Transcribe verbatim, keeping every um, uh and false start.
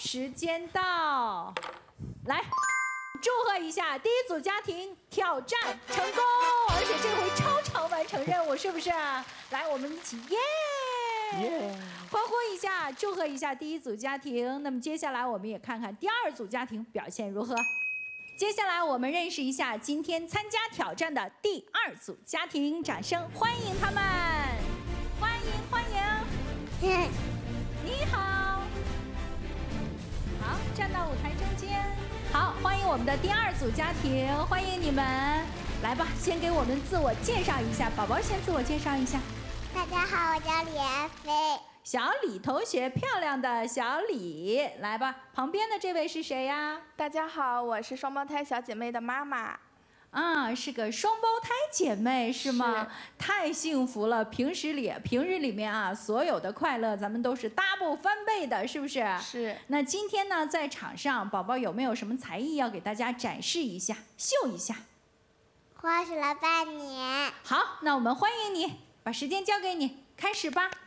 时间到，来，祝贺一下第一组家庭挑战成功，而且这回超常完成任务，是不是？来，我们一起耶！耶！欢呼一下，祝贺一下第一组家庭。那么接下来我们也看看第二组家庭表现如何。接下来我们认识一下今天参加挑战的第二组家庭，掌声欢迎他们！欢迎欢迎！你好，好，站到舞台中间。好，欢迎我们的第二组家庭，欢迎你们！来吧，先给我们自我介绍一下，宝宝先自我介绍一下。 大家好，我叫李安飞。 小李同学，漂亮的小李，来吧。旁边的这位是谁呀？ 大家好，我是双胞胎小姐妹的妈妈。 啊，是个双胞胎姐妹是吗？是。太幸福了！平时里平日里面啊，所有的快乐咱们都是 double 翻倍的，是不是？ 是。 那今天呢，在场上，宝宝有没有什么才艺要给大家展示一下、秀一下？ 花式了半年。 好，那我们欢迎你，把时间交给你，开始吧。